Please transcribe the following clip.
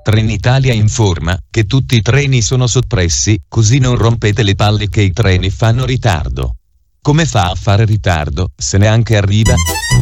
Trenitalia informa che tutti i treni sono soppressi, così non rompete le palle che i treni fanno ritardo. Come fa a fare ritardo, se neanche arriva?